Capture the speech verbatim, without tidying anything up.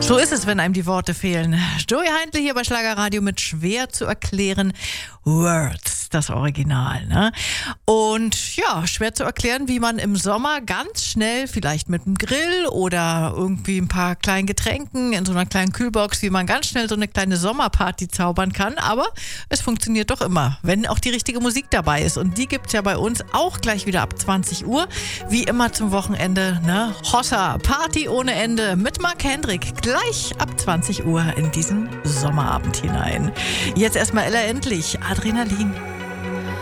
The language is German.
So ist es, wenn einem die Worte fehlen. Joey Heindl hier bei Schlagerradio mit schwer zu erklären Words, das Original, ne? Und ja, schwer zu erklären, wie man im Sommer ganz schnell, vielleicht mit einem Grill oder irgendwie ein paar kleinen Getränken in so einer kleinen Kühlbox, wie man ganz schnell so eine kleine Sommerparty zaubern kann. Aber es funktioniert doch immer, wenn auch die richtige Musik dabei ist. Und die gibt's ja bei uns auch gleich wieder ab zwanzig Uhr. Wie immer zum Wochenende, ne? Hossa, Party ohne Ende mit Mark Hendrik. Gleich ab zwanzig Uhr in diesen Sommerabend hinein. Jetzt erstmal Ella Endlich, Adrenalin.